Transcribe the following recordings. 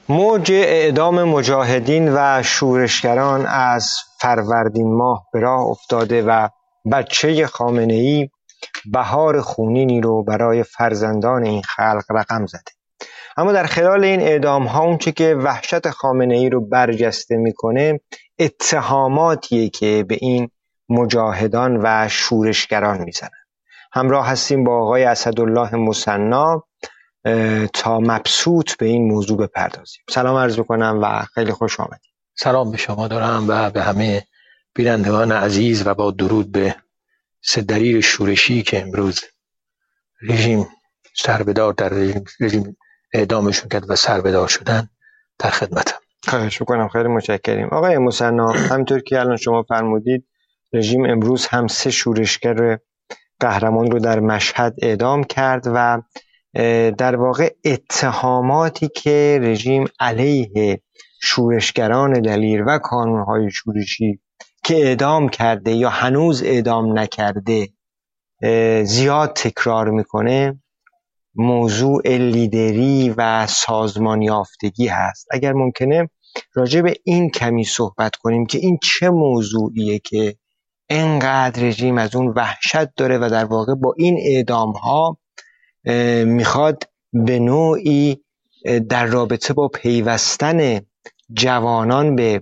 موج اعدام مجاهدین و شورشگران از فروردین ماه به راه افتاده و بچه خامنه‌ای بهار خونینی رو برای فرزندان این خلق رقم زده. اما در خلال این اعدام ها اونچه که وحشت خامنه‌ای رو برجسته میکنه اتهاماتیه که به این مجاهدان و شورشگران میزنن. همراه هستیم با آقای اسدالله مثنی تا مبسوط به این موضوع بپردازیم. سلام عرض میکنم و خیلی خوش آمدید. سلام به شما دارم و به همه بینندگان عزیز و با درود به سه دلیل شورشی که امروز رژیم سربدار در رژیم اعدامشون کرد و سربدار شدن در خدمتم. خواهش میکنم، خیلی متشکریم. آقای مثنی، همونطور که الان شما فرمودید رژیم امروز هم 3 شورشگر قهرمان رو در مشهد اعدام کرد و در واقع اتهاماتی که رژیم علیه شورشگران دلیر و کانونهای شورشی که اعدام کرده یا هنوز اعدام نکرده زیاد تکرار میکنه موضوع لیدری و سازمان یافتگی هست. اگر ممکنه راجع به این کمی صحبت کنیم که این چه موضوعیه که انقدر رژیم از اون وحشت داره و در واقع با این اعدام ها میخواد به نوعی در رابطه با پیوستن جوانان به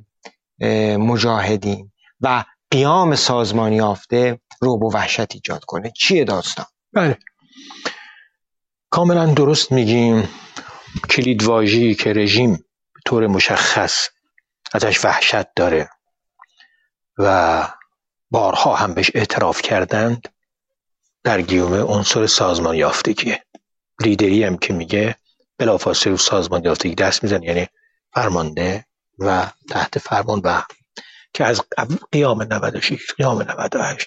مجاهدین و قیام سازمان یافته رعب و وحشت ایجاد کنه. چیه داستان؟ بله، کاملا درست میگیم. کلید واژه‌ای که رژیم به طور مشخص ازش وحشت داره و بارها هم بهش اعتراف کردند در گیومه عنصر سازمان یافتگیه. لیدری هم که میگه بلافاصله رو سازمان یافتگی دست میزنه، یعنی فرمانده و تحت فرمان و که از قیام 96 قیام 98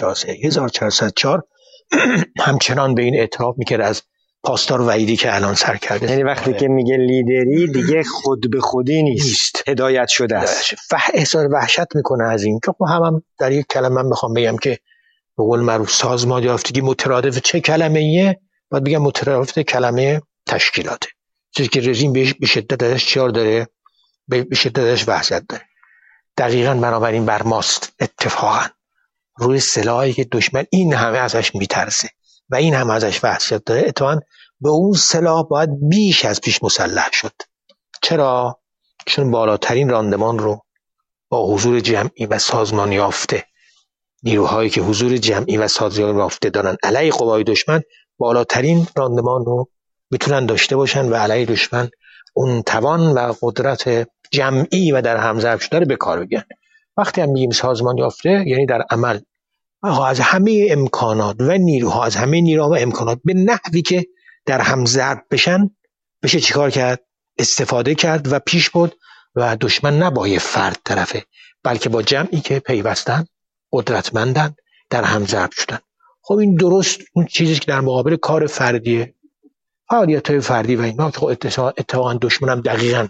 1404 همچنان به این اعتراف میکرد از پاسدار وحیدی که الان سر کرده. یعنی وقتی که میگه لیدری دیگه خود به خودی نیست، هدایت شده است. احساس وحشت میکنه از این که هم در یک کلمه من بخوام بگم که به قول معروف سازمان یافتگی مترادف چه کلمه ایه، باید بگم مترادف کلمه تشکیلاته. چیزی که رژیم به شدت ازش چیار داره، به شدت ازش وحشت داره. دقیقاً بنابراین بر ماست اتفاقاً روی سلاحی که دشمن این همه ازش میترسه و این همه ازش وحشت داره، اتفاقاً به اون سلاح باید بیش از پیش مسلح شد. چرا؟ چون بالاترین راندمان رو با حضور جمعی و سازمان یافته، نیروهایی که حضور جمعی و سازمان یافته دارن علیه قوای دشمن، بالاترین راندمان رو میتونن داشته باشن و علیه دشمن اون توان و قدرت جمعی و در همزرب شده رو به کار بگیرن. وقتی هم میگیم سازمان یافته یعنی در عمل از همه امکانات و نیروها، از همه نیروها و امکانات به نحوی که در همزرب بشن بشه چیکار کرد؟ استفاده کرد و پیش برد و دشمن نباید فرد طرفه، بلکه با جمعی که پیوستن، قدرتمندن، در همزرب شدن. خب این درست اون چیزی که در مقابل کار فردیه، فعالیت‌های فردی و اینا که اتفاقا دشمن هم دقیقاً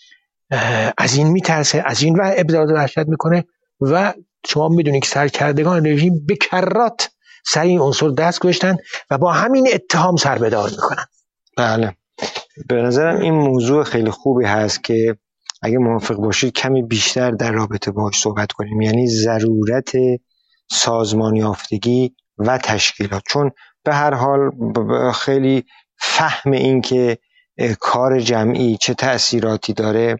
از این میترسه، از این و ابراز وحشت میکنه و شما میدونید که سرکردگان رژیم به کرات سر این عنصر دست گذاشتن و با همین اتهام سربدار میکنن. بله، به نظرم این موضوع خیلی خوبی هست که اگه موافق باشید کمی بیشتر در رابطه باهاش صحبت کنیم، یعنی ضرورت سازمان یافتگی و تشکیلات. چون به هر حال خیلی فهم این که کار جمعی چه تأثیراتی داره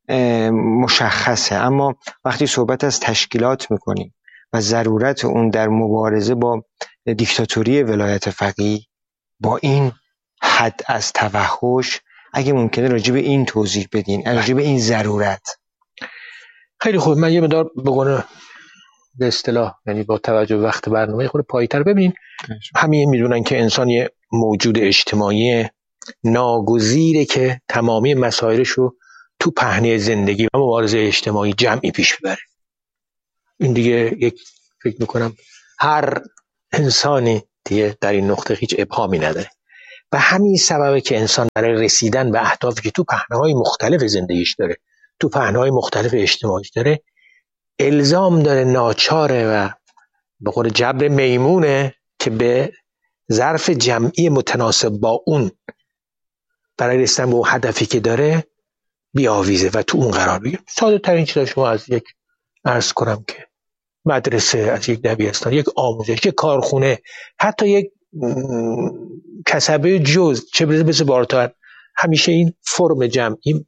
مشخصه، اما وقتی صحبت از تشکیلات میکنیم و ضرورت اون در مبارزه با دیکتاتوری ولایت فقیه، با این حد از توحش، اگه ممکنه راجع به این توضیح بدین، راجع به این ضرورت. خیلی خوب، من یه مقدار بگم به اصطلاح، یعنی با توجه به وقت برنامه خود پایین‌تر ببینین. همه میدونن که انسان یه موجود اجتماعی ناگزیره که تمامی مسائلش رو تو پهنه زندگی و مبارزه اجتماعی جمعی پیش ببره. این دیگه یک فکر میکنم هر انسانی دیگه در این نقطه هیچ ابهامی نداره و همین سببه که انسان برای رسیدن به اهدافی که تو پهنه‌های مختلف زندگیش داره، تو پهنه‌های مختلف اجتماعیش داره، الزام داره، ناچاره و به قول جبر میمونه که به ظرف جمعی متناسب با اون برای رسیدن به اون هدفی که داره بیاویزه و تو اون قرار بگیره. ساده ترین چیزا شما از یک عرض کنم که مدرسه، از یک دبیرستان، یک آموزش، یک کارخونه، حتی یک کسبه جز چه برسه بالاتر، همیشه این فرم جمعی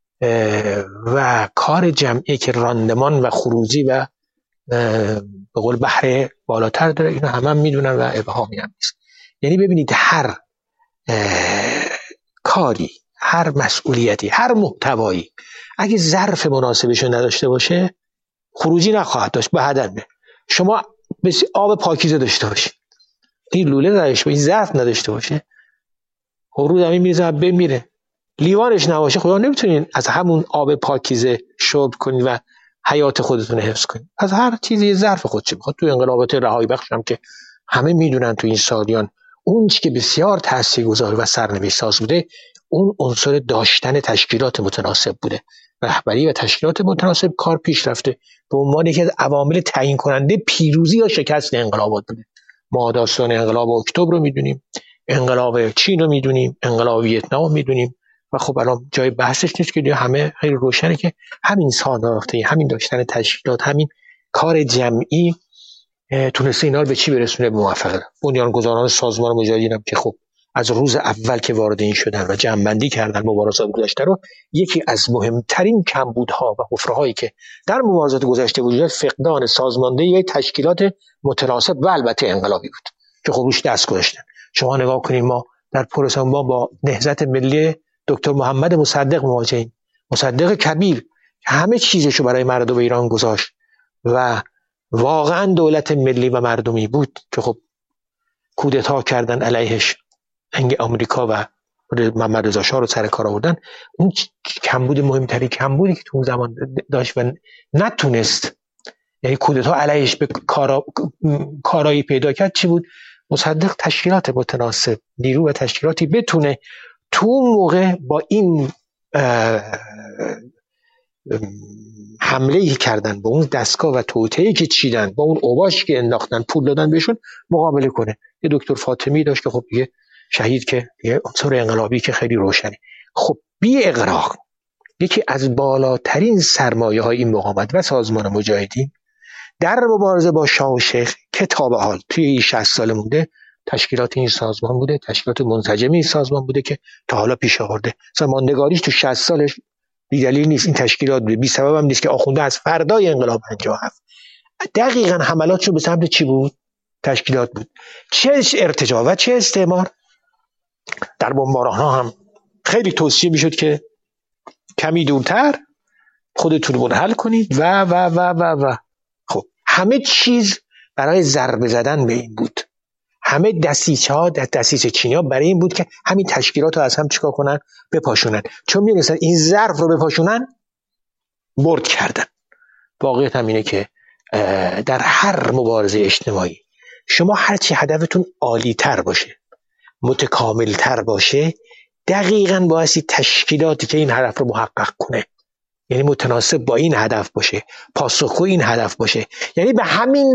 و کار جمعی که راندمان و خروجی و به قول بهره بالاتر داره، اینو هم میدونن و ابهامی هم نیست. یعنی ببینید هر کاری، هر مسئولیتی، هر محتوایی اگه ظرف مناسبش نداشته باشه خروجی نخواهد داشت، به هدر میره. شما آب پاکیزه داشته باشید، این لوله نداشته باشه، این ظرف نداشته باشه، رو زمین میریزه بمیره. لیوانش نباشه خدا نمیتونین از همون آب پاکیزه شرب کنید و حیات خودتون حفظ کنید. از هر چیزی ظرف خودش میخواد. تو انقلابات رهایی بخش هم که همه میدونن تو این سالیان اون چی که بسیار تاثیرگذار و سرنوشت ساز بوده، اون عنصر داشتن تشکیلات متناسب بوده. رهبری و تشکیلات متناسب کار پیش رفته به عنوان یکی از عوامل تعیین کننده پیروزی یا شکست انقلابات بوده. ما داستان انقلاب اکتبر رو میدونیم، انقلاب چین رو میدونیم، انقلاب ویتنام رو میدونیم و خب الان جای بحثش نیست که همه خیلی روشنه که همین ساختاری، همین داشتن تشکیلات، همین کار جمعی تونسته اینا رو به چی برسونه؟ به موفقیت. بنیانگذاران سازمان مجاهدین هم که خب از روز اول که وارد این شدن و جمع‌بندی کردن مبارزات گذشته رو، یکی از مهمترین کمبودها و حفره‌هایی که در مبارزات گذشته وجود داشت فقدان سازماندهی تشکیلات متناسب و البته انقلابی بود که خب روش دست گذاشتن. شما نگاه کنید، ما در پروسه ما با نهضت ملی دکتر محمد مصدق مواجهیم. مصدق کبیر همه چیزشو برای مردم ایران گذاشت و واقعا دولت ملی و مردمی بود که خب کودتا کردن علیهش، انگ آمریکا و محمد رضا شاه رو سر کار آوردن. اون کمبود، مهمترین کمبودی که تو اون زمان داشت و نتونست، یعنی کودتا علیهش به کارایی پیدا کرد، چی بود؟ مصدق تشکیلات متناسب، نیرو و تشکیلاتی بتونه تو اون موقع با این حمله‌ای کردن، با اون دستگاه و توطئه‌ای که چیدن، با اون اوباش که انداختن، پول دادن بهشون، مقابله کنه. یه دکتر فاطمی داشت که خب یه شهید که یه عنصر انقلابی که خیلی روشنه. خب بی اغراق یکی از بالاترین سرمایه‌های این مقاومت و سازمان مجاهدین در مبارزه با شاه و شیخ که تا به حال توی این 60 سال مونده، تشکیلات این سازمان بوده، تشکیلات منسجم این سازمان بوده که تا حالا پیش آورده. مثلا ماندگاریش تو 60 سالش بی دلیل نیست، این تشکیلات بوده. بی سبب هم نیست که آخونده از فردای انقلاب 57 دقیقاً حملاتشو به سمت چی بود؟ تشکیلات بود. چه ارتجاع و چه استعمار. در بمباران‌ها هم خیلی توصیه میشد که کمی دورتر خودتون منحل کنید و خب همه چیز برای ضربه زدن به این بود. همه دسیسه چینی‌ها برای این بود که همین تشکیلات رو از هم چیکار کنن؟ بپاشونن. چون می‌دونستن این ظرف رو بپاشونن برد کردن. واقعیت هم اینه که در هر مبارزه اجتماعی شما هرچی هدفتون عالی‌تر باشه، متکامل‌تر باشه، دقیقاً بایستی تشکیلاتی که این هدف رو محقق کنه، یعنی متناسب با این هدف باشه، پاسخگو این هدف باشه، یعنی به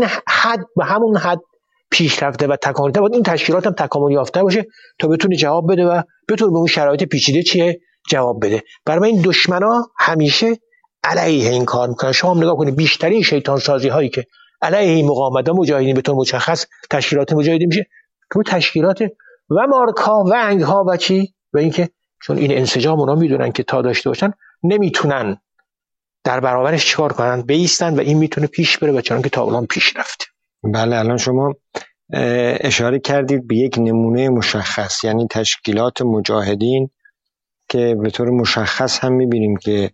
همون حد پیشرفته و تکامل باید این تشکیلات هم تکامل یافته باشه تا بتونه جواب بده و بتونه به اون شرایط پیچیده جواب بده. برای این دشمنا همیشه علیه این کار میکنن. شما هم نگاه کنید بیشترین شیطان سازی هایی که علیه این مقاومت مجاهدین به طور مشخص تشکیلات مجاهدین میشه تو تشکیلات و مارکا و انگها و چی و اینکه چون این انسجام اونا میدونن که تا داشته باشن نمیتونن در برابرش چیکار کنن، بایستن و این میتونه پیش بره و چون که تا الان پیش رفته. بله، الان شما اشاره کردید به یک نمونه مشخص، یعنی تشکیلات مجاهدین که به طور مشخص هم میبینیم که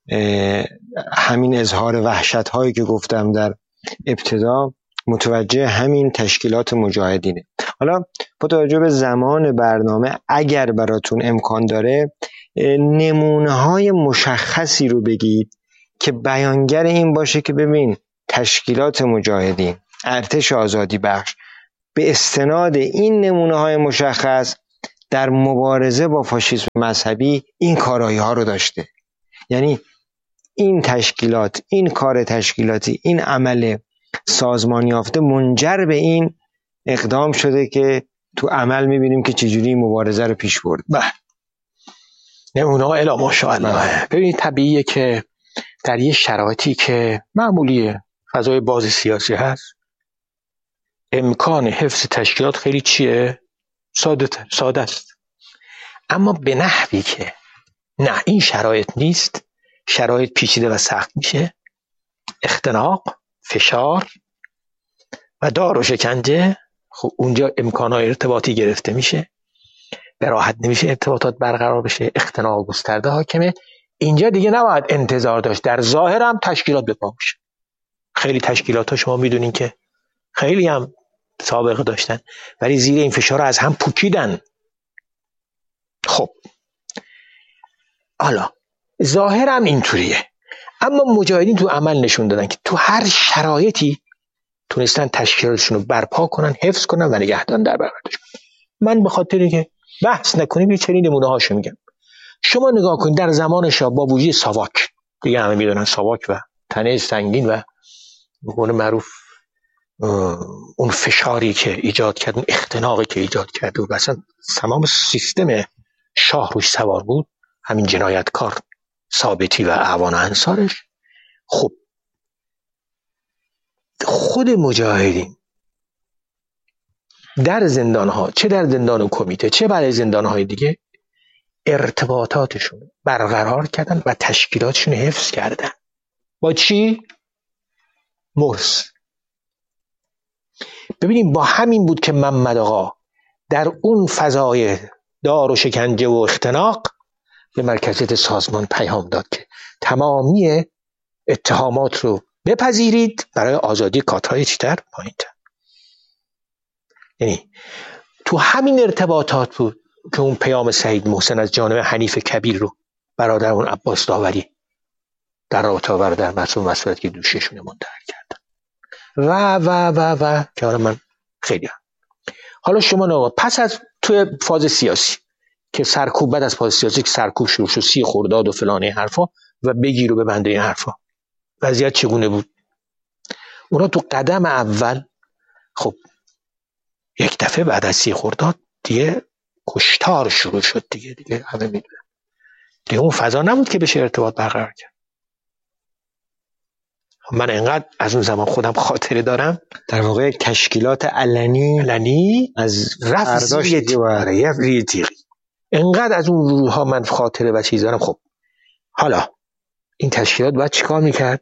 همین اظهار وحشت هایی که گفتم در ابتدا متوجه همین تشکیلات مجاهدینه. حالا با توجه به زمان برنامه اگر براتون امکان داره نمونه های مشخصی رو بگید که بیانگر این باشه که ببین تشکیلات مجاهدین، ارتش آزادی بخش به استناد این نمونه های مشخص در مبارزه با فاشیسم مذهبی این کارایی ها رو داشته. یعنی این تشکیلات، این کار تشکیلاتی، این عمل سازمان یافته منجر به این اقدام شده که تو عمل میبینیم که چجوری مبارزه رو پیش برد. نمونه ها الا ماشاءالله. ببینید طبیعیه که در یه شرایطی که معمولیه فضای باز سیاسی هست، امکان حفظ تشکیلات خیلی چیه؟ ساده است. اما به نحوی که نه این شرایط نیست، شرایط پیچیده و سخت میشه، اختناق، فشار و دار و شکنجه، خب اونجا امکانات ارتباطی گرفته میشه، به راحت نمیشه ارتباطات برقرار بشه، اختناق گسترده حاکمه. اینجا دیگه نباید انتظار داشت در ظاهر هم تشکیلات به پا بشه. خیلی تشکیلات ها شما میدونین که خیلی هم سابقه داشتن ولی زیر این فشار از هم پوکیدن. خب حالا ظاهر هم اینطوریه، اما مجاهدین تو عمل نشون دادن که تو هر شرایطی تونستن تشکیلاتشون رو برپا کنن، حفظ کنن و نگهدارن در برابرش. من به خاطری که بحث نکنیم یه چنین نمونه هاشو میگم. شما نگاه کنید در زمان شاه با وجود ساواک، دیگه همه میدونن ساواک و تنه سنگین و به قول معروف اون فشاری که ایجاد کرد، اون اختناقی که ایجاد کرد و مثلا تمام سیستم شاه روش سوار بود، همین جنایتکار ثابتی و اعوان انصارش. خب خود مجاهدین در زندانها، چه در زندان کمیته چه برای زندانهای دیگه، ارتباطاتشون برقرار کردن و تشکیلاتشون حفظ کردن. با چی؟ مرس. ببینیم با همین بود که محمد آقا در اون فضای دار و شکنجه و اختناق به مرکزیت سازمان پیام داد که تمامی اتهامات رو بپذیرید برای آزادی کادرهای چیتر پایین‌تر. یعنی تو همین ارتباطات بود که اون پیام سعید محسن از جانب حنیف کبیر رو برادر اون عباس داوری در رابطه برادر مسئول مسئولیت که دوششون منتقل کردن و که حالا من خیلی حالا شما نگاه پس از توی فاز سیاسی که سرکوب، بعد از فاز سیاسی که سرکوب شروع شد 30 خرداد و فلان این حرفا و بگیر و ببنده این حرفا، وضعیت چگونه بود؟ اونا تو قدم اول خب یک دفعه بعد از 30 خرداد دیگه کشتار شروع شد دیگه همه میدونن دیگه اون فضا نبود که بشه ارتباط برقرار کرد. من انقدر از اون زمان خودم خاطره دارم، در واقع تشکیلات علنی از رفت زیر تیغی انقدر از اون روزها من خاطره و چیز دارم. خب حالا این تشکیلات باید چیکار میکرد؟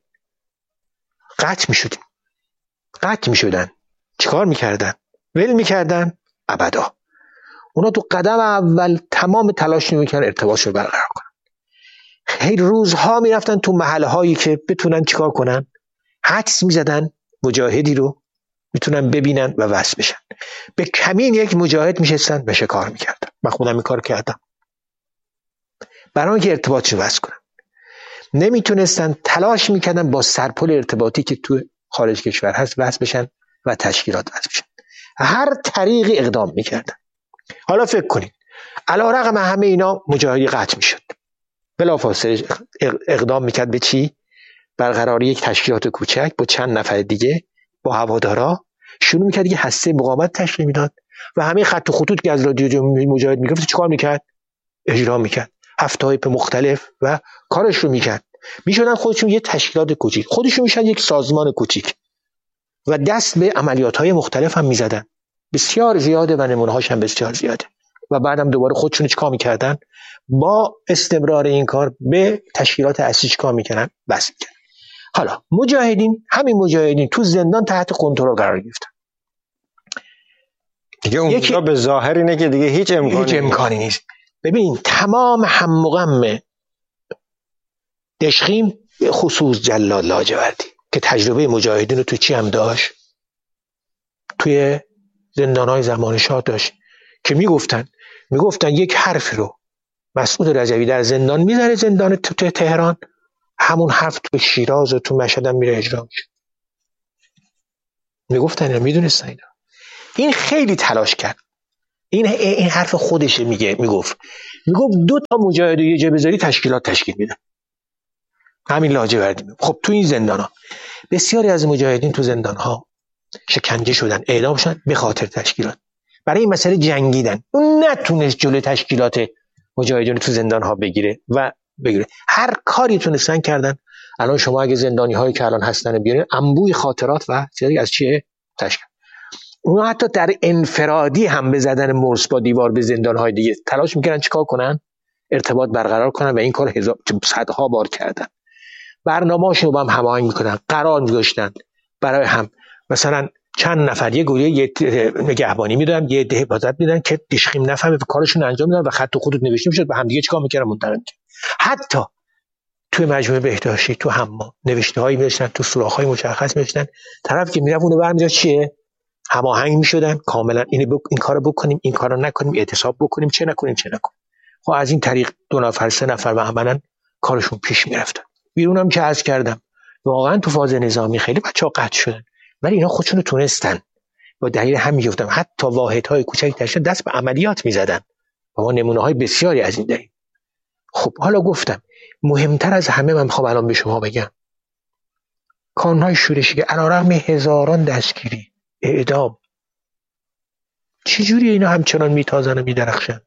قطع میشدن. چیکار میکردن؟ ول میکردن؟ ابدا. اونا تو قدم اول تمام تلاش میکردن ارتباطشو برقرار کنن. خیلی روزها میرفتن تو محله هایی که بتونن چیکار کنن، حدس میزدن مجاهدی رو میتونن ببینن و وصل بشن. به کمین یک مجاهد میشستن و شکار میکردن. من خودم این کار کردم برای اینکه ارتباطشو وصل کنن. نمیتونستن، تلاش میکردن با سرپل ارتباطی که تو خارج کشور هست وصل بشن و تشکیلات وصل بشن. هر طریقی اقدام میکردن. حالا فکر کنید علیرغم همه اینا مجاهدی قطع میشد، بلافاصله اقدام میکرد به چی؟ برقراری یک تشکیلات کوچک با چند نفر دیگه با هوادارا شروع میکرد دیگه هسته مقاومت تشکیل میداد و همه خط و خطوط که از رادیو مجاهد میگفت چیکار میکرد؟ اجرا میکرد. هفته‌های مختلف و کارش رو میکرد. میشدن خودشون یه تشکیلات کوچیک، خودشون میشن یک سازمان کوچیک و دست به عملیات‌های مختلف هم میزدن. بسیار زیاده و نمونه‌هاش هم بسیار زیاده. و بعدم دوباره خودشون چیکار میکردن؟ با استمرار این کار به تشکیلات اصلی چیکار میکردن؟ بس میکردن. حالا همین مجاهدین تو زندان تحت کنترل قرار گرفتن. دیگه اونجا به ظاهر اینه که دیگه هیچ امکانی نیست. ببین تمام هم و غم دشخیم خصوص جلال لاجوردی که تجربه مجاهدین رو تو چی هم داشت، توی زندان‌های زمان شاه داشت که میگفتن یک حرفی رو مسعود رجوی در زندان میذاره، زندان تو تهران، همون حرف تو شیراز و تو مشهد هم میره اجرا میشه. میگفتن اینا، میدونستن اینا. این خیلی تلاش کرد. این حرف خودشه. میگفت 2 تا مجاهد یه جا بذاری تشکیلات تشکیل میدن. همین لاجوردی. خب تو این زندان‌ها بسیاری از مجاهدین تو زندان‌ها شکنجه شدن، اعدام شدن به خاطر تشکیلات. برای این مسئله جنگیدن. اون نتونست جلوی تشکیلات مجاهدین تو زندان ها بگیره. هر کاری تونستن کردن. الان شما اگه زندانی هایی که الان هستن بیارین، انبوی خاطرات و چیزی از چیه تشکیل. اونا حتی در انفرادی هم به زدن مرس با دیوار به زندان های دیگه تلاش میکنن چیکار کنن؟ ارتباط برقرار کنن و این کار صدها بار کردن. برنامه‌اشون رو هم هماهنگ میکنن، قرار میذاشتن برای هم مثلا چند نفر یه گروه یه نگهبانی میدادن، یه عده حفاظت میدادن که دیشخیم نفهمه کارشون انجام میدادن و خط و خطوط نوشته میشد، به هم دیگه چیکار میکردن منتقل. حتی توی مجموعه بهداشتی تو حمام نوشته‌هایی می‌نوشتن، تو سوراخ‌های مشخص می‌نوشتن، طرف که میرفت اونو برمی‌داشت چیه؟ هماهنگ می‌شدن کاملا، این کارو بکنیم، این کارو نکنیم، اعتصاب بکنیم، چه نکنیم. خب از این طریق 2 نفر 3 نفر و عملاً کارشون پیش می‌رفت. بیرونم که عرض کردم واقعا تو فاز نظامی خیلی بچه‌ها قطع شدن، ولی اینا خودشونو تونستن با دلیل همین گفتم حتی واحدهای کوچک داشتن دست به عملیات می‌زدن. ما نمونه‌های بسیاری از این داریم. خب حالا گفتم مهمتر از همه من میخوام الان به شما بگم کانون‌های شورشی که علیرغم هزاران دستگیری، اعدام، چجوری اینا همچنان میتازن و میدرخشن؟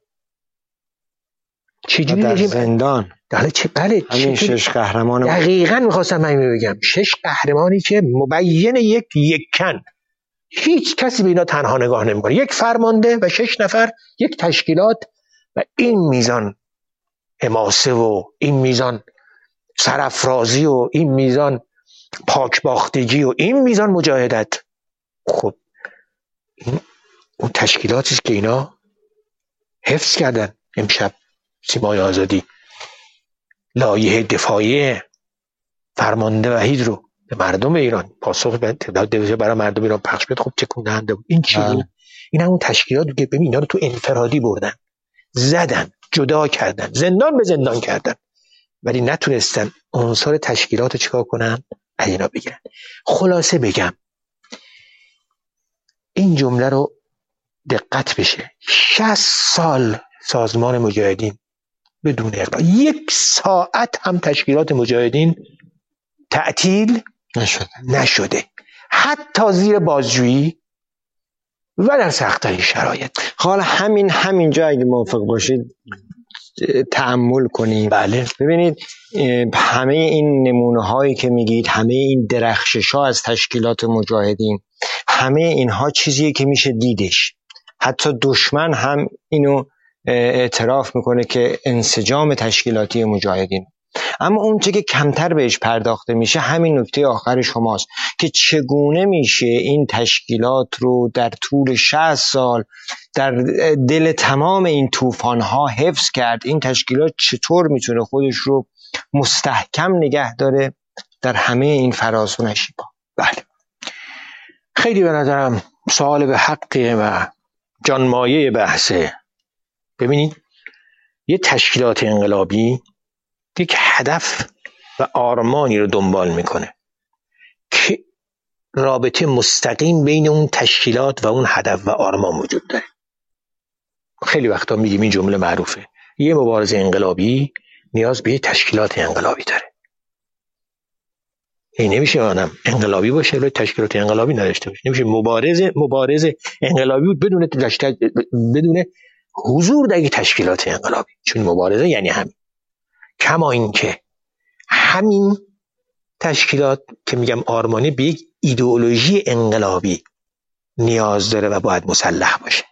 چجوری در زندان؟ بله همین 6 قهرمان دقیقاً میخواستم همین بگم. 6 قهرمانی که مبین یک کن، هیچ کسی به اینا تنها نگاه نمیکنه، یک فرمانده و 6 نفر، یک تشکیلات و این میزان حماسه و این میزان سرافرازی و این میزان پاکباختگی و این میزان مجاهدت. خب این اون تشکیلاتی که اینا حفظ کردن. امشب سیمای آزادی لایحه دفاعی فرمانده وحید رو به مردم ایران پاسخ برای مردم ایران پخش بده. خب تکون دهنده بود. این چی بود؟ این همون تشکیلاتی که ببین اینا رو تو انفرادی بردن، زدن، جدا کردن، زندان به زندان کردن، ولی نتونستن عنصر تشکیلات رو چیکار کنن؟ از اینا بگیرن. خلاصه بگم این جمله رو دقت بشه، 60 سال سازمان مجاهدین بدون اقرار، 1 ساعت هم تشکیلات مجاهدین تعطیل نشده، حتی زیر بازجویی و در سخت‌ترین شرایط. حالا همینجا اگه موافق باشید تأمل کنیم. بله. ببینید همه این نمونه هایی که میگید، همه این درخشش ها از تشکیلات مجاهدین، همه اینها چیزیه که میشه دیدش. حتی دشمن هم اینو اعتراف میکنه که انسجام تشکیلاتی مجاهدین. اما اون چیزی که کمتر بهش پرداخته میشه همین نکته آخر شماست که چگونه میشه این تشکیلات رو در طول 60 سال در دل تمام این طوفان‌ها حفظ کرد. این تشکیلات چطور میتونه خودش رو مستحکم نگه داره در همه این فراز و نشیب‌ها؟ بله، خیلی به نظرم سوال به حقه و جانمایه بحثه. ببینید یه تشکیلات انقلابی یک هدف و آرمانی رو دنبال میکنه که رابطه مستقیم بین اون تشکیلات و اون هدف و آرمان وجود داره. خیلی وقتا میگیم این جمله معروفه، یه مبارزه انقلابی نیاز به یه تشکیلات انقلابی داره. این نمیشه آدم انقلابی باشه ولی تشکیلات انقلابی نداشته باشه. نمیشه مبارزه انقلابی بود بدون حضور در تشکیلات انقلابی، چون مبارزه یعنی همین. کما اینکه همین تشکیلات که میگم آرمانی به یک ایدئولوژی انقلابی نیاز داره و باید مسلح باشه.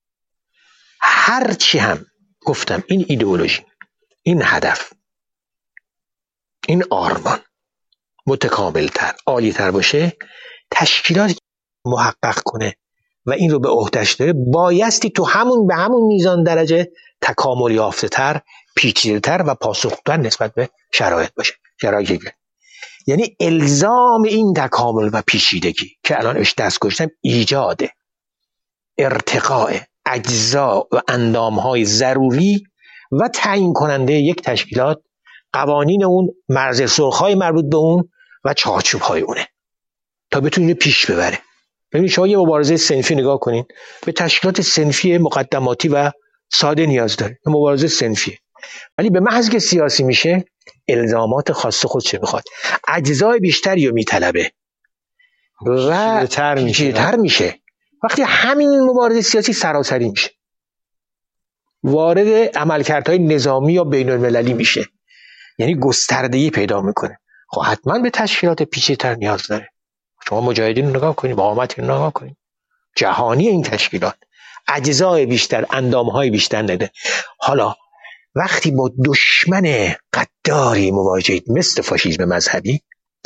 هرچی هم گفتم این ایدئولوژی، این هدف، این آرمان متکاملتر، عالیتر باشه، تشکیلات محقق کنه و این رو به عهده‌اش داره بایستی تو به همون میزان درجه تکامل یافته تر، پیچیده‌تر و پاسخگوتر نسبت به شرایط باشه. شرایط یعنی الزام این تکامل و پیچیدگی که الان اش دست گذاشتم ایجاد ارتقاء اجزا و اندامهای ضروری و تعیین کننده یک تشکیلات، قوانین اون، مرز سرخ‌های مربوط به اون و چارچوب‌های اونه تا بتونه پیش ببره. ببینید شما یه مبارزه صنفی نگاه کنین، به تشکیلات صنفی مقدماتی و ساده نیاز داره، مبارزه صنفیه. ولی به محض که سیاسی میشه الزامات خاص خودش میخواد، اجزای بیشتری رو میطلبه و پیچیده‌تر میشه. وقتی همین مبارزه سیاسی سراسری میشه، وارد عملکردهای نظامی یا بین‌المللی میشه، یعنی گستردگی پیدا میکنه. خب حتما به تشکیلات پیچیده‌تر نیاز داره. شما مجاهدین رو نگاه کنید، مقاومت رو نگاه کنید، جهانی این تشکیلات اجزای بیشتر، اندامهای بیشتر نده. حالا وقتی با دشمن غداری مواجهید مثل فاشیسم مذهبی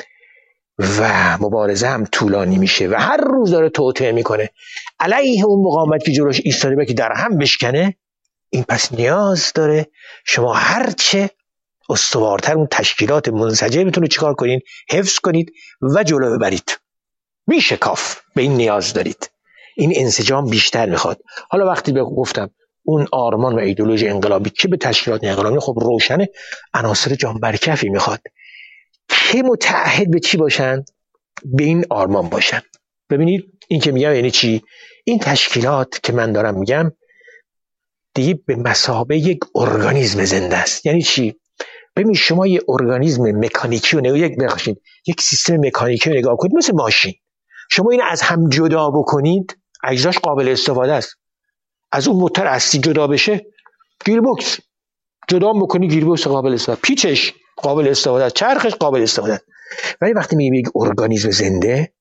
و مبارزه هم طولانی میشه و هر روز داره توطئه میکنه علیه اون مقاومت که جلوش ایستاده که در هم بشکنه، این پس نیاز داره شما هرچه استوارتر اون تشکیلات منسجمتون رو چیکار کنید؟ حفظ کنید و جلو ببرید. بیشکاف به این نیاز دارید. این انسجام بیشتر میخواد. حالا وقتی به گفتم اون آرمان و ایدئولوژی انقلابی که به تشکیلات انقلابی، خب روشنه عناصر جان برکفی میخواد که متعهد به چی باشن؟ به این آرمان باشن. ببینید این که میگم یعنی چی؟ این تشکیلات که من دارم میگم دیگه به مثابه یک ارگانیسم زنده است. یعنی چی؟ ببین شما یه ارگانیسم مکانیکی رو یک سیستم مکانیکی رو نگاه کنید مثل ماشین. شما این از هم جدا بکنید، اجزاش قابل استفاده است. از اون موتور اصلی جدا بشه، گیربکس جدا بکنی، گیربکس قابل استفاده، پیچش قابل استفاده است، چرخش قابل استفاده است. ولی وقتی میگیم یک ارگانیسم زنده،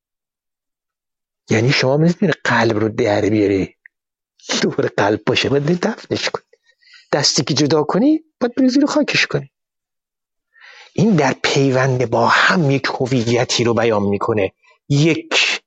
یعنی شما میتونید قلب رو در بیاری، دوباره قلب باشه باید دفنش کنی، دستی که جدا کنی باید بری زیر خاکش کنی. این در پیوند با هم یک هویتی رو بیان میکنه، یک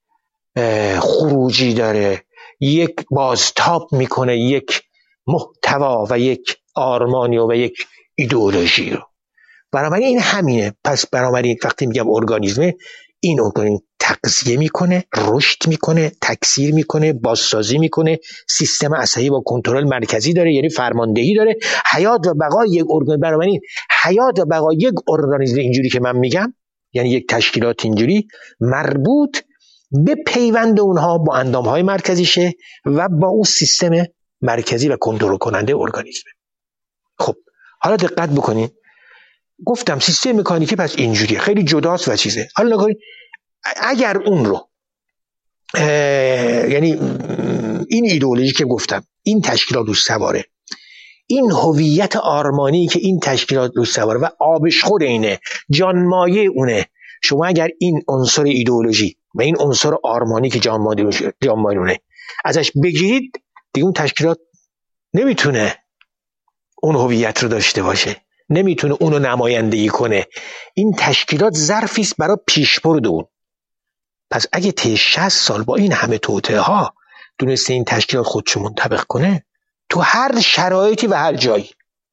خروجی داره، یک بازتاب میکنه، یک محتوا و یک آرمانی و یک ایدئولوژی رو. بنابراین این همینه. پس بنابراین وقتی میگم ارگانیسمه، این ارگانیسم تغذیه میکنه، رشد میکنه، تکثیر میکنه، بازسازی میکنه، سیستم عصبی با کنترل مرکزی داره، یعنی فرماندهی داره. حیات و بقای یک ارگانیسم، بنابراین حیات و بقای یک ارگانیسم اینجوری که من میگم، یعنی یک تشکیلات اینجوری مربوط به پیوند اونها با اندامهای مرکزیشه و با اون سیستم مرکزی و کنترل کننده ارگانیسم. خب حالا دقت بکنید، گفتم سیستم مکانیکی پس اینجوریه، خیلی جداست و چیزه. حالا نگاه اگر اون رو یعنی این ایدئولوژی که گفتم، این تشکیلات روش سواره، این هویت آرمانی که این تشکیلات روش سواره و آبشخور اینه، جانمایه اونه، شما اگر این عنصر ایدئولوژی و این عنصر آرمانی که جانمایه اونه ازش بگیرید، دیگه اون تشکیلات نمیتونه اون هویت رو داشته باشه، نمیتونه اونو نمایندگی کنه. این تشکیلات ظرفی است برای پیشبرد اون. پس اگه طی 60 سال با این همه توطئه ها دونسته این تشکیلات خودشو منطبق کنه تو هر شرایطی و هر جایی،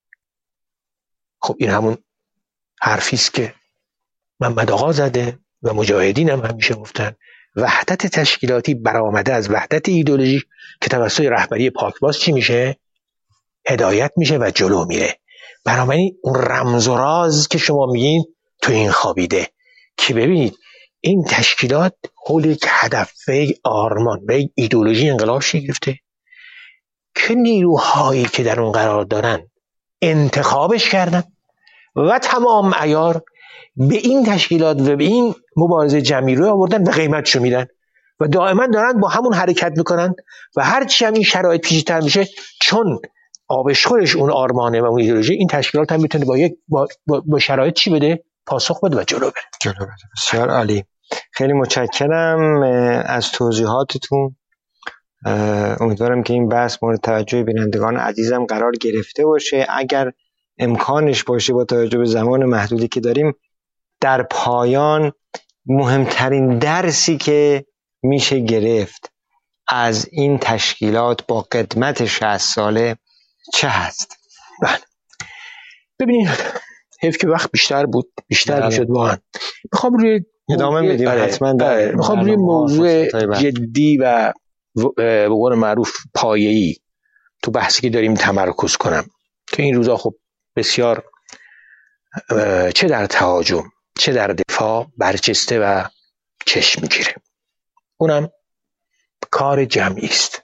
خب این همون حرفی است که محمد آقا زده و مجاهدین هم همیشه گفتن، وحدت تشکیلاتی برآمده از وحدت ایدئولوژی که توسط رهبری پاکباز چی میشه؟ هدایت میشه و جلو میره. بنابراین اون رمز و راز که شما میگین تو این خوابیده که ببینید این تشکیلات حول یک هدف و یک آرمان و یک ایدئولوژی انقلاب گرفته که نیروهایی که در اون قرار دارن انتخابش کردن و تمام عیار به این تشکیلات و به این مبارزه جمعی رو آوردن و قیمتشو میدن و دائما دارن با همون حرکت میکنن و هرچی هم این شرایط پیچیده‌تر میشه، چون آبشخورش اون آرمانه و اون ایدئولوژی، این تشکیلات هم میتونه با شرایط چی بده؟ پاسخ بده و جلو بره. بسیار عالی. خیلی متشکرم از توضیحاتتون. امیدوارم که این بحث مورد توجه بینندگان عزیزم قرار گرفته باشه. اگر امکانش باشه با توجه به زمان محدودی که داریم، در پایان مهمترین درسی که میشه گرفت از این تشکیلات با قدمت 60 ساله چه هست؟ بله ببینید، حیف که وقت بیشتر بود، بیشتر میشد واقعا. میخوام روی ادامه میدیم حتما. میخوام روی موضوع جدی و به قول معروف پایه‌ای تو بحثی که داریم تمرکز کنم که این روزا خب بسیار چه در تهاجم چه در دفاع برجسته و چشم میگیره. اونم کار جمعی است.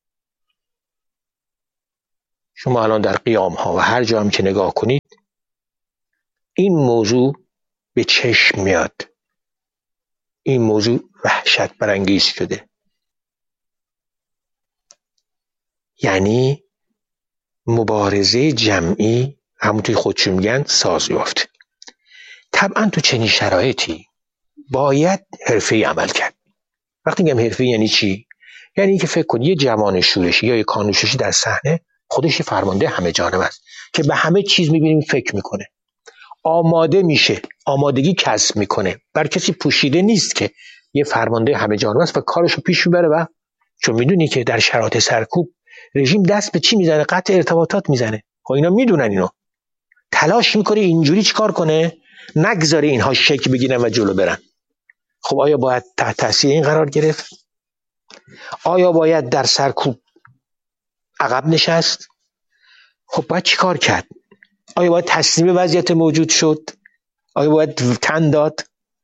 شما الان در قیام ها و هر جا هم که نگاه کنید این موضوع به چشم میاد. این موضوع وحشت برانگیز شده. یعنی مبارزه جمعی همونطوری خودشون میگن ساز یافته. طبعا تو چنین شرایطی باید حرفه‌ای عمل کرد. وقتی میگم حرفه‌ای یعنی چی؟ یعنی اینکه فکر کنی یه جوان شورشی یا یه کانون‌شورشی در صحنه خودش فرمانده همه جانبه است که به همه چیز میبینیم فکر میکنه، آماده میشه، آمادگی کسب میکنه، بر کسی پوشیده نیست که یه فرمانده همه جانبه است و کارشو پیش میبره. و چون میدونی که در شرایط سرکوب رژیم دست به چی میزنه؟ قطع ارتباطات میزنه. خب اینا میدونن، اینو تلاش میکنه اینجوری چیکار کنه نگذاره اینها شکل بگیرن و جلو برن. خب آیا باید تحت تاثیر این قرار گرفت؟ آیا باید در سرکوب عقب نشست؟ خب باید چیکار کرد؟ آیا باید تسلیم وضعیت موجود شد؟ آیا باید تن داد؟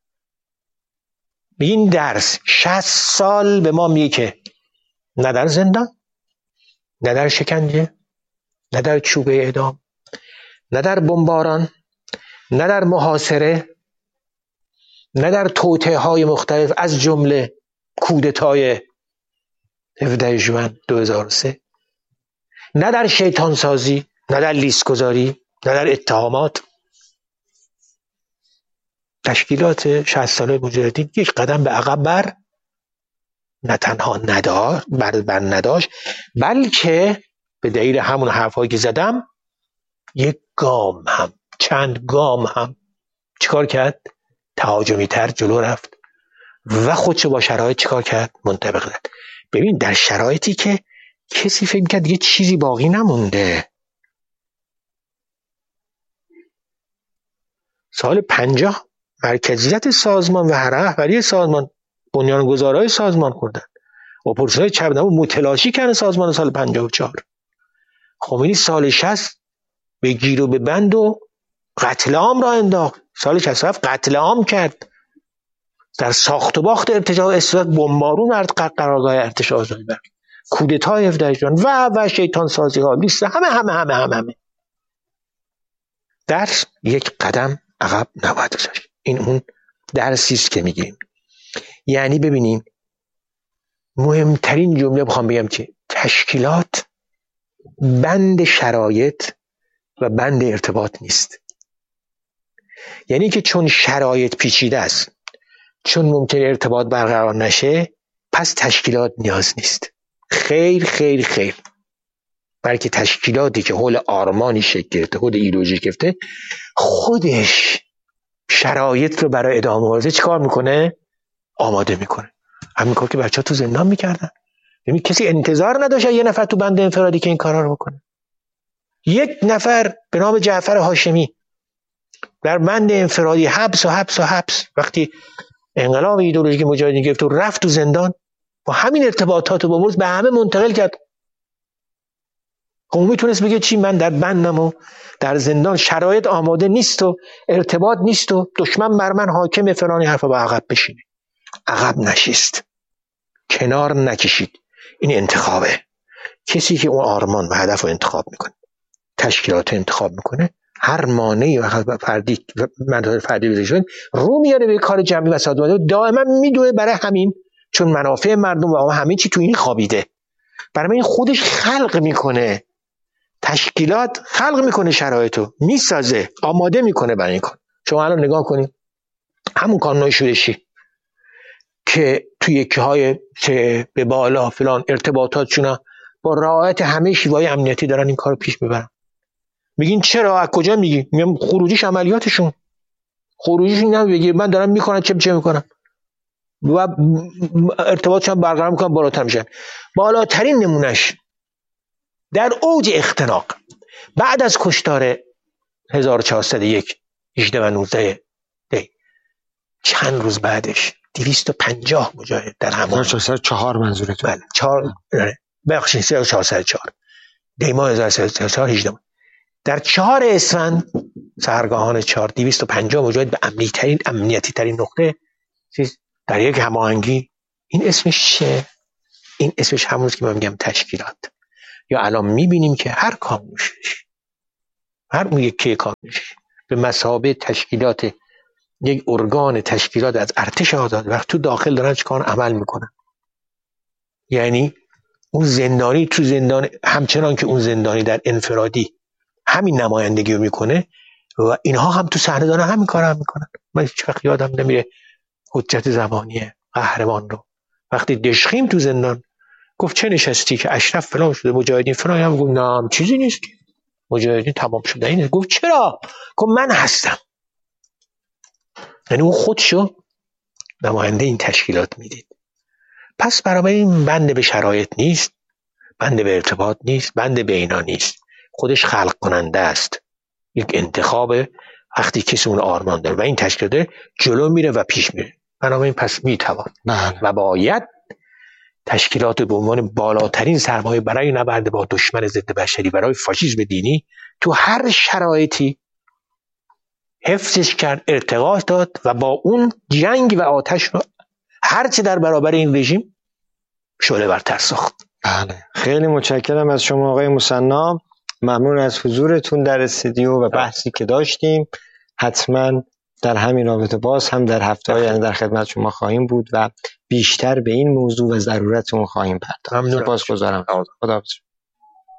به این درس 60 سال به ما میگه که نه در زندان، نه در شکنجه، نه در چوبه اعدام، نه در بمباران، نه در محاصره، نه در توطئه‌های مختلف از جمله کودتای 17 ژوئن 2003، نه در شیطان سازی، نه در لیست گذاری، نه در اتهامات. تشکیلات 60 ساله مجاهدین یک قدم به عقب بر نه تنها نداشت، بلکه به دلیل همون حرفایی که زدم یک گام هم، چند گام هم چیکار کرد؟ تهاجمی تر جلو رفت و خودشو با شرایط چیکار کرد؟ منطبق زد. ببین در شرایطی که کسی فکر می‌کرد دیگه چیزی باقی نمونده، سال 50 مرکزیت سازمان و رهبری سازمان، بنیانگذارای سازمان خوردن، اپوزیسیون چپ‌دمو متلاشی کردن سازمان سال 54. خمینی سال 60 به گیر و به بند و قتل عام را انداخت. سال 67 قتل عام کرد، در ساخت و باخت ارتجاع استبداد بمبارون قرارگاه ارتش آزادی برد، کودتای 17 ژوئن و شیطان سازی ها، لیست همه. درس یک قدم عقب نباید گذاشت. این اون درسی است که میگیم. یعنی ببینین مهمترین جمله بخوام بگم که تشکیلات بند شرایط و بند ارتباط نیست. یعنی که چون شرایط پیچیده است، چون ممکن ارتباط برقرار نشه، پس تشکیلات نیاز نیست. خیر. بلکه تشکیلاتی که حول آرمانی شکل گرفته، حول ایدئولوژی گرفته، خودش شرایط رو برای ادامه مبارزه چیکار میکنه؟ آماده میکنه. همین کار که بچه‌ها تو زندان میکردن. یعنی کسی انتظار نداشت یه نفر تو بند انفرادی که این کارا رو بکنه. یک نفر به نام جعفر هاشمی در بند انفرادی حبس وقتی انقلاب ایدئولوژیک مجاهدین گرفت و رفت تو زندان، با همین ارتباطات و با به همه منتقل کرد. خب میتونست بگه چی؟ من در بندم و در زندان شرایط آماده نیست و ارتباط نیست و دشمن بر من حاکم، فلانی حرفا، با عقب بشینه. عقب نشست، کنار نکشید. این انتخابه. کسی که اون آرمان و هدف رو انتخاب میکنه، تشکیلات انتخاب میکنه، هر مانعی و فردی بزنید رو میاره به کار جمعی و سازمانی. دائما میدوه برای همین، چون منافع مردم و همه چی تو این خوابیده. برای این خودش خلق میکنه، تشکیلات خلق میکنه، شرایطو میسازه، آماده میکنه برای این کار. شما الان نگاه کنید همون کانون شورشی که توی یکی‌های چه به بالا فلان ارتباطاتشون با رعایت همه شیوه‌های امنیتی دارن این کارو پیش میبرن. میگین چرا؟ از کجا میگی؟ میگم خروجیش عملیاتشون. خروجیش نمیگی من دارم میکنن چه میکنن و ارتباطشون برقرار میکنن، بالاتر میشن. بالاترین نمونش در اوج اختناق بعد از کشتار 1401 18 و 19 دی، چند روز بعدش 250 مجاهد در همون 1404 منظورتون؟ بله 4 بخشید 1404 دی ماه 1404 18 در 4 اسفند سحرگاهان 4 250 مجاهد به امنیتی ترین نقطه در یک هماهنگی. این اسمش چیه؟ این اسمش همونست که من میگم تشکیلات. یا الان میبینیم که هر کانونش، هر اون یکی کانونش به مثابه تشکیلات، یک ارگان تشکیلات از ارتش آزاد وقت تو داخل دارن چیکار عمل میکنن. یعنی اون زندانی تو زندان، همچنان که اون زندانی در انفرادی همین نمایندگی رو میکنه و اینها هم تو صحنه دارن همین کار هم میکنن. من هیچ وقت یادم نمیره حجت زمانی قهرمان رو وقتی دشخیم تو زندان گفت چه نشستی که اشرف فلان شده مجاهدین فلان، هم گفت نه چیزی نیست که مجاهدین تمام شده اینه. گفت چرا؟ گفت من هستم. یعنی اون خودشو نماینده این تشکیلات میدید. پس برای این بنده به شرایط نیست، بنده به ارتباط نیست، بنده به اینا نیست، خودش خلق کننده است. یک انتخابه وقتی کسی اون آرمان داره و این تشکیلات جلو میره و پیش میره. بنابراین پس میتوان و باید تشکیلات به عنوان بالاترین سرمایه برای نبرد با دشمن ضد بشری، برای فاشیسم دینی، تو هر شرایطی حفظش کرد، ارتقا داد و با اون جنگ و آتش رو هرچه در برابر این رژیم شعله ورتر ساخت. بله، خیلی متشکرم از شما آقای مثنی. ممنون از حضورتون در استودیو و بحثی که داشتیم. حتما در همین رابطه باز هم در هفته‌های آینده در خدمت شما خواهیم بود و بیشتر به این موضوع و ضرورت اون خواهیم پرداخت. ممنون. سپاسگزارم. خداحافظ.